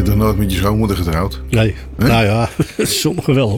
bent toch nooit met je schoonmoeder getrouwd? Nee, nou ja, sommigen wel.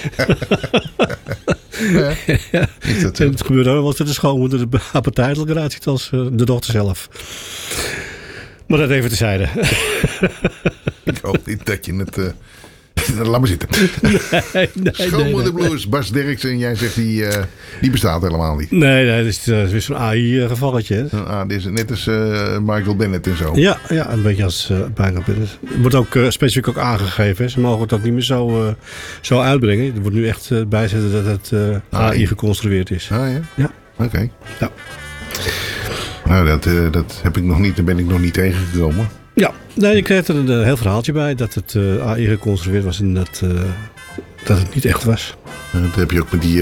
Ja, is dat zo? En het gebeurt ook wel eens dat de schoonmoeder de appetijtelijk eruit ziet als de dochter zelf. Maar dat even terzijde. Ik hoop niet dat je het... laat maar zitten. Nee. Schoonmoederblues, Bas Derksen. Jij zegt die bestaat helemaal niet. Nee, dat is weer zo'n AI-gevalletje. Dit is net als Michael Bennett en zo. Ja, een beetje als bijna. Het wordt ook specifiek ook aangegeven. Hè. Ze mogen het ook niet meer zo uitbrengen. Er wordt nu echt bijzetten dat het AI geconstrueerd is. Ah ja? Ja. Oké. Ja. Nou, dat heb ik nog niet. Daar ben ik nog niet tegengekomen. Ja, nee, je kreeg er een heel verhaaltje bij dat het AI geconstrueerd was en dat het niet echt was. Dat heb je ook met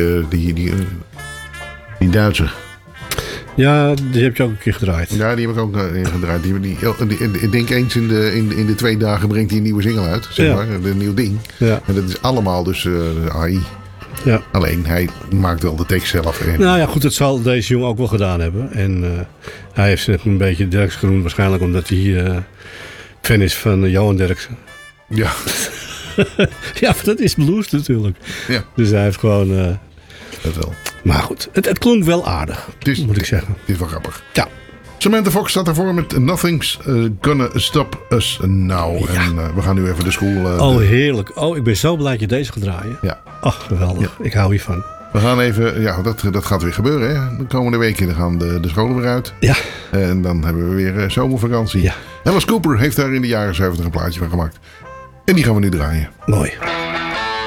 die Duitser. Ja, die heb je ook een keer gedraaid. Ja, die heb ik ook gedraaid. Ik denk eens in de 2 dagen brengt hij een nieuwe single uit. Zeg maar, een nieuw ding. Ja. En dat is allemaal dus AI. Ja. Alleen, hij maakt wel de tekst zelf. Nou ja, goed, dat zal deze jongen ook wel gedaan hebben. En hij heeft zich een beetje Derksen genoemd, waarschijnlijk omdat hij fan is van Johan Derksen. Ja. Ja, dat is blues natuurlijk. Ja. Dus hij heeft gewoon... Dat wel. Maar goed, het klonk wel aardig, moet ik zeggen. Dit is wel grappig. Ja. Samantha Fox staat ervoor met Nothing's Gonna Stop Us Now. Ja. En we gaan nu even de school... Oh, heerlijk. Oh, ik ben zo blij dat je deze gaat draaien. Ja. Ach, geweldig. Ja. Ik hou hiervan. We gaan even... Ja, dat gaat weer gebeuren. Hè? De komende weken dan gaan de scholen weer uit. Ja. En dan hebben we weer zomervakantie. Ja. Alice Cooper heeft daar in de jaren 70 een plaatje van gemaakt. En die gaan we nu draaien. Mooi.